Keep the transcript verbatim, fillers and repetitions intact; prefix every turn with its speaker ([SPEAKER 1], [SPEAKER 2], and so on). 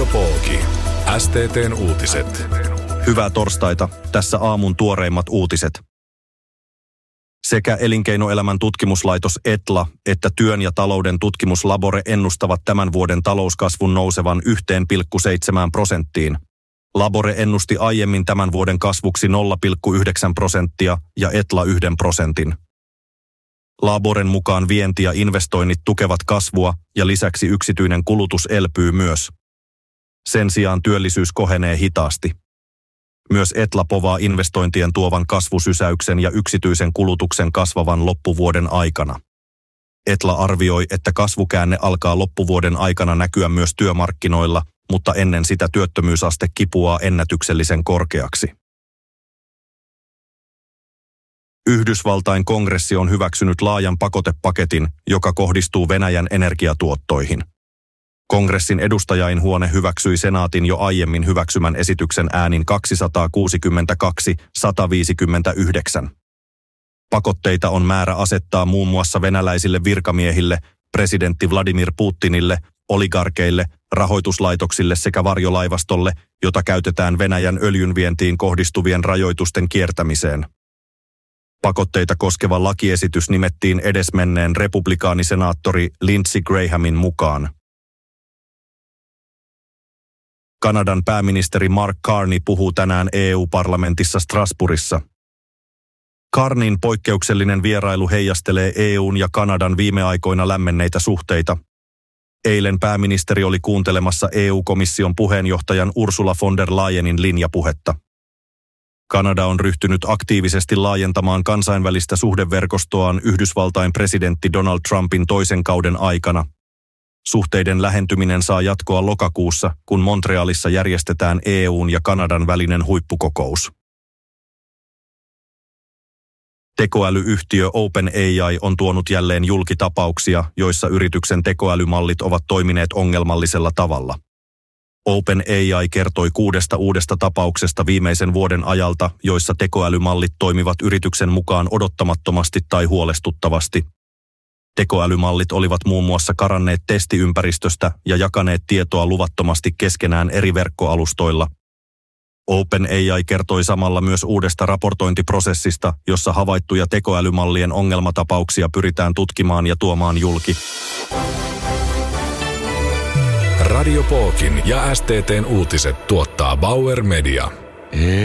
[SPEAKER 1] Radiopoolki. S T T:n uutiset.
[SPEAKER 2] Hyvää torstaita. Tässä aamun tuoreimmat uutiset. Sekä Elinkeinoelämän tutkimuslaitos Etla että Työn ja talouden tutkimuslabore ennustavat tämän vuoden talouskasvun nousevan yksi pilkku seitsemän prosenttiin. Labore ennusti aiemmin tämän vuoden kasvuksi nolla pilkku yhdeksän prosenttia ja Etla yhden prosentin. Laboren mukaan vienti ja investoinnit tukevat kasvua ja lisäksi yksityinen kulutus elpyy myös. Sen sijaan työllisyys kohenee hitaasti. Myös Etla povaa investointien tuovan kasvusysäyksen ja yksityisen kulutuksen kasvavan loppuvuoden aikana. Etla arvioi, että kasvukäänne alkaa loppuvuoden aikana näkyä myös työmarkkinoilla, mutta ennen sitä työttömyysaste kipuaa ennätyksellisen korkeaksi. Yhdysvaltain kongressi on hyväksynyt laajan pakotepaketin, joka kohdistuu Venäjän energiatuottoihin. Kongressin edustajainhuone hyväksyi senaatin jo aiemmin hyväksymän esityksen äänin kaksisataakuusikymmentäkaksi sata viisikymmentäyhdeksän. Pakotteita on määrä asettaa muun muassa venäläisille virkamiehille, presidentti Vladimir Putinille, oligarkeille, rahoituslaitoksille sekä varjolaivastolle, jota käytetään Venäjän öljynvientiin kohdistuvien rajoitusten kiertämiseen. Pakotteita koskeva lakiesitys nimettiin edesmenneen republikaanisenaattori Lindsey Grahamin mukaan. Kanadan pääministeri Mark Carney puhuu tänään E U-parlamentissa Strasbourgissa. Carneyn poikkeuksellinen vierailu heijastelee E U:n ja Kanadan viime aikoina lämmenneitä suhteita. Eilen pääministeri oli kuuntelemassa E U-komission puheenjohtajan Ursula von der Leyenin linjapuhetta. Kanada on ryhtynyt aktiivisesti laajentamaan kansainvälistä suhdeverkostoaan Yhdysvaltain presidentti Donald Trumpin toisen kauden aikana. Suhteiden lähentyminen saa jatkoa lokakuussa, kun Montrealissa järjestetään E U:n ja Kanadan välinen huippukokous. Tekoälyyhtiö OpenAI on tuonut jälleen julki tapauksia, joissa yrityksen tekoälymallit ovat toimineet ongelmallisella tavalla. OpenAI kertoi kuudesta uudesta tapauksesta viimeisen vuoden ajalta, joissa tekoälymallit toimivat yrityksen mukaan odottamattomasti tai huolestuttavasti. Tekoälymallit olivat muun muassa karanneet testiympäristöstä ja jakaneet tietoa luvattomasti keskenään eri verkkoalustoilla. OpenAI kertoi samalla myös uudesta raportointiprosessista, jossa havaittuja tekoälymallien ongelmatapauksia pyritään tutkimaan ja tuomaan julki.
[SPEAKER 1] Radiopoolkin ja S T T:n uutiset tuottaa Bauer Media.